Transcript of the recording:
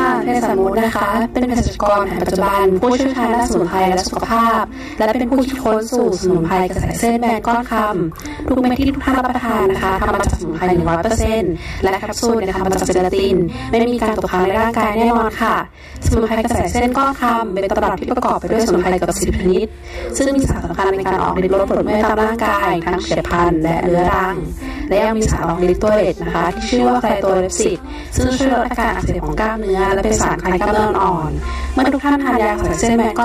ค่ะเภสัชมุขนะคะเป็นเภสัชกรในปัจจุบันผู้เชี่ยวชาญด้านสมุนไพรและสุขภาพและเป็นผู้คิดค้นสูตรสมุนไพรกระแสเส้นแบนก้อนคำทุกเม็ดที่ทุกท่านรับประทานนะคะทำมาจากสมุนไพร 100% และแคปซูลทำมาจากเจลาตินไม่มีการตกค้างในร่างกายแน่นอนค่ะสมุนไพรกระแสเส้นก้อนคำเป็นตำรับที่ประกอบไปด้วยสมุนไพรกว่า10ชนิดซึ่งมีสารสำคัญในการออกฤทธิ์ลดปวดเมื่อยตามร่างกายทั้งเฉียบพลันและเรื้อรังและยังมีสารออกฤทธิ์ตัวเด็ดนะคะที่ชื่อว่าไคโตเลปซิดซึ่งช่วยลดอาการอักเสบของกล้ามเนื้อและเป็นสารคลายกล้ามเนื้ออ่อนเมื่อทุกท่านทานยากระแสเส้นแบน